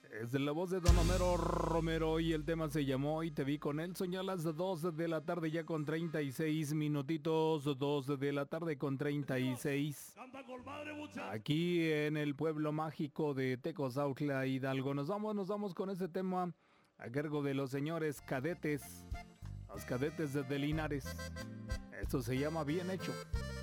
Es de la voz de Don Homero Romero y el tema se llamó Y te vi con él. Son ya las 2 de la tarde ya con 36 minutitos, 2 de la tarde con 36. Aquí en el pueblo mágico de Tecozautla, Hidalgo. Nos vamos con este tema a cargo de los señores cadetes, los cadetes de Linares. Esto se llama Bien Hecho.